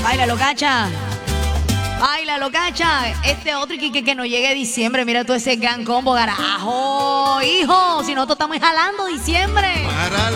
Báilalo, cacha. Báilalo, cacha. Este otro y que no llegue diciembre. Mira todo ese gran combo, garajo. Hijo, si nosotros estamos jalando diciembre.